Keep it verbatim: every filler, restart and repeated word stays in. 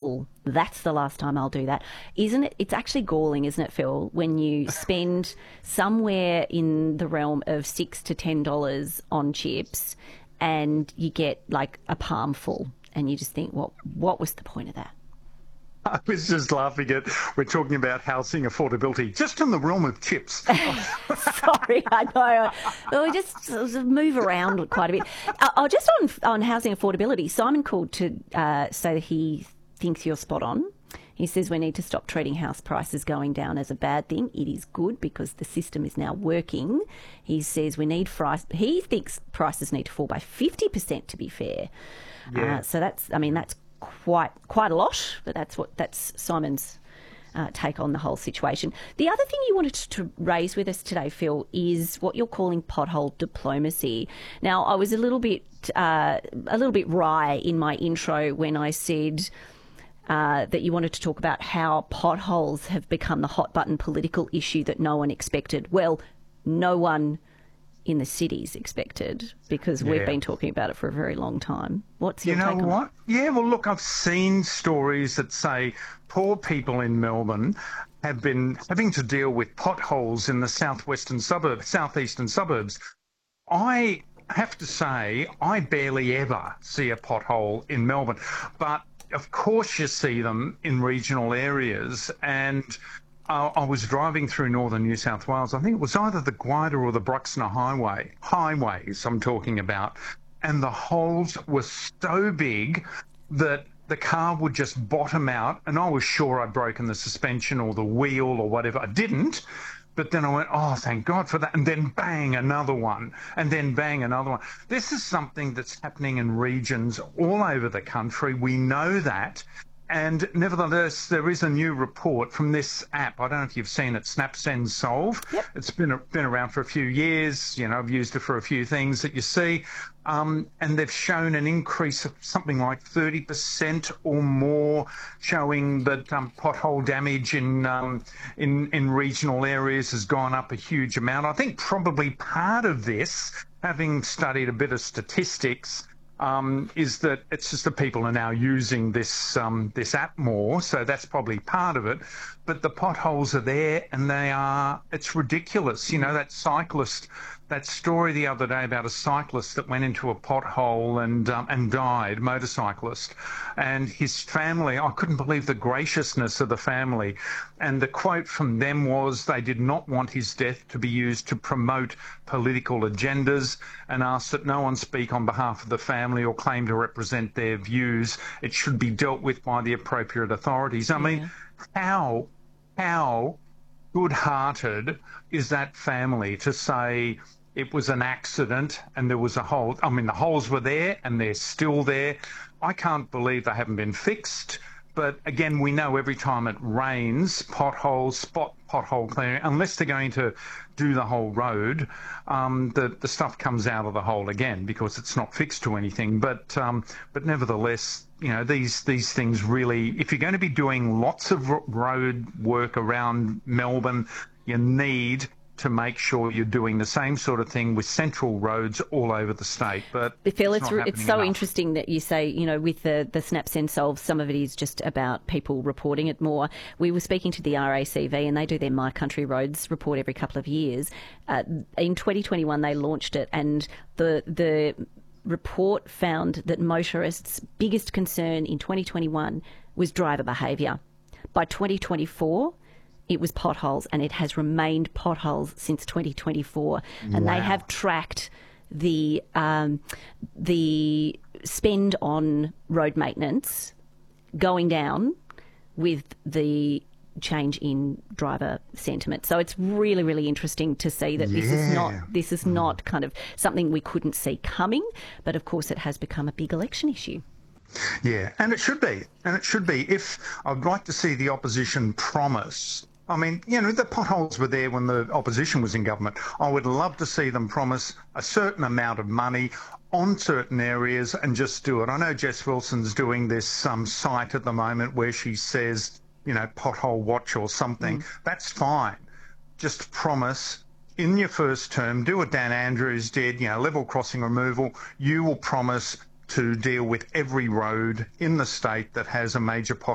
cool. That's the last time I'll do that. Isn't it? It's actually galling, isn't it, Phil, when you spend somewhere in the realm of six to ten dollars on chips and you get like a palmful and you just think, what, what was the point of that? I was just laughing at, we're talking about housing affordability, just in the realm of chips. Sorry, I know. Well, we just sort of move around quite a bit. Uh, oh, just on on housing affordability, Simon called to uh, say that he thinks you're spot on. He says we need to stop treating house prices going down as a bad thing. It is good because the system is now working. He says we need price. He thinks prices need to fall by fifty percent to be fair. Yeah. Uh, so that's, I mean, that's quite quite a lot, but that's what that's Simon's uh, take on the whole situation. The other thing you wanted to raise with us today, Phil, is what you're calling pothole diplomacy. Now, I was a little bit uh, a little bit wry in my intro when I said uh, that you wanted to talk about how potholes have become the hot button political issue that no one expected. Well, no one in the cities expected, because we've Yeah. been talking about it for a very long time. What's your You know take on what? Yeah, well, look, I've seen stories that say poor people in Melbourne have been having to deal with potholes in the southwestern suburbs, southeastern suburbs. I have to say, I barely ever see a pothole in Melbourne, but of course you see them in regional areas. And uh, I was driving through northern New South Wales. I think it was either the Gwydir or the Bruxner Highway, highways I'm talking about, and the holes were so big that the car would just bottom out, and I was sure I'd broken the suspension or the wheel or whatever. I didn't. But then I went, oh, thank God for that. And then bang, another one. And then bang, another one. This is something that's happening in regions all over the country. We know that. And nevertheless, there is a new report from this app. I don't know if you've seen it, Snap Send Solve. Yep. It's been been around for a few years. You know, I've used it for a few things that you see. Um, and they've shown an increase of something like thirty percent or more, showing that um, pothole damage in, um, in in regional areas has gone up a huge amount. I think probably part of this, having studied a bit of statistics, Um, is that it's just that people are now using this um, this app more, so that's probably part of it. But the potholes are there, and they are, it's ridiculous. You know, that cyclist, that story the other day about a cyclist that went into a pothole and um, and died, motorcyclist, and his family, I couldn't believe the graciousness of the family. And the quote from them was they did not want his death to be used to promote political agendas, and asked that no one speak on behalf of the family or claim to represent their views. It should be dealt with by the appropriate authorities. I Yeah. mean, how, how good-hearted is that family to say it was an accident and there was a hole? I mean, the holes were there and they're still there. I can't believe they haven't been fixed. But again, we know every time it rains, potholes, spot pothole clearing, unless they're going to do the whole road, um, the, the stuff comes out of the hole again because it's not fixed to anything. But um, but nevertheless, you know, these these things really, if you're going to be doing lots of road work around Melbourne, you need to make sure you're doing the same sort of thing with central roads all over the state. But Phil, it's, it's, not it's so enough. interesting that you say, you know, with the, the Snap Send Solve, some of it is just about people reporting it more. We were speaking to the R A C V, and they do their My Country Roads report every couple of years. Uh, in twenty twenty-one, they launched it, and the the report found that motorists' biggest concern in twenty twenty-one was driver behaviour. By twenty twenty-four, it was potholes, and it has remained potholes since twenty twenty-four. And Wow. they have tracked the um, the spend on road maintenance going down with the change in driver sentiment. So it's really, really interesting to see that this is not Yeah. this is not kind of something we couldn't see coming, but of course it has become a big election issue. Yeah, and it should be. And it should be. If I'd like to see the opposition promise, I mean, you know, the potholes were there when the opposition was in government. I would love to see them promise a certain amount of money on certain areas and just do it. I know Jess Wilson's doing this um, site at the moment where she says, you know, pothole watch or something. Mm. That's fine. Just promise in your first term, do what Dan Andrews did, you know, level crossing removal. You will promise to deal with every road in the state that has a major pothole